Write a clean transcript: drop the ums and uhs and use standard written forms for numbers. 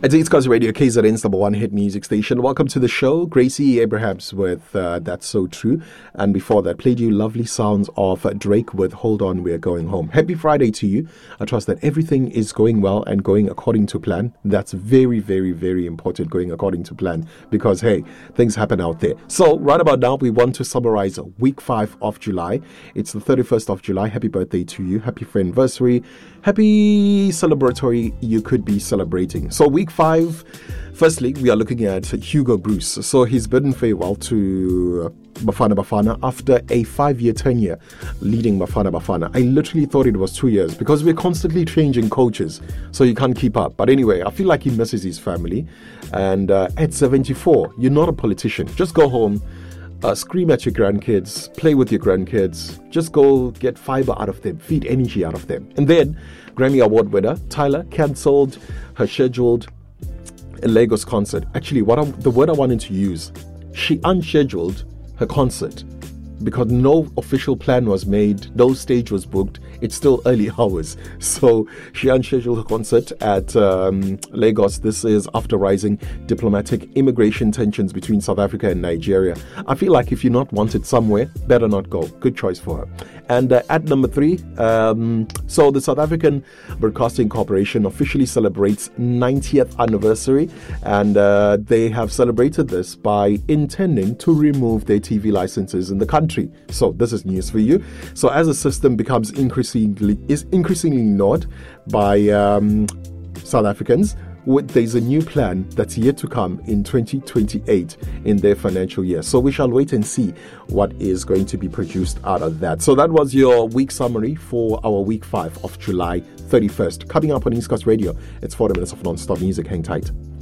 It's East Coast Radio, KZN's number one hit music station. Welcome to the show. Gracie Abrahams with That's So True. And before that, played you lovely sounds of Drake with Hold On, We're Going Home. Happy Friday to you. I trust that everything is going well and going according to plan. That's very, very, very important, going according to plan, because, hey, things happen out there. So right about now, we want to summarize week 5 of July. It's the 31st of July. Happy birthday to you. Happy friendiversary. Happy celebratory you could be celebrating. So week 5, firstly, we are looking at Hugo Bruce. So he's bidden farewell to Bafana Bafana after a 5-year tenure leading Bafana Bafana. I literally thought it was 2 years because we're constantly changing coaches, so you can't keep up. But anyway, I feel like he misses his family. And at 74, you're not a politician. Just go home. Scream at your grandkids, play with your grandkids, just go get fiber out of them, feed energy out of them. And then, Grammy Award winner Tyla cancelled her scheduled Lagos concert. Actually, the word I wanted to use, she unscheduled her concert because no official plan was made, no stage was booked. It's still early hours. So she unscheduled her concert at Lagos. This is after rising diplomatic immigration tensions between South Africa and Nigeria. I feel like if you're not wanted somewhere, better not go. Good choice for her. And at number 3, so the South African Broadcasting Corporation officially celebrates 90th anniversary. And they have celebrated this by intending to remove their TV licenses in the country. So this is news for you. So as the system becomes increasingly ignored by South Africans, there's a new plan that's yet to come in 2028 in their financial year. So we shall wait and see what is going to be produced out of that. So that was your week summary for our week 5 of July 31st. Coming up on East Coast Radio, it's 40 minutes of non-stop music. Hang tight.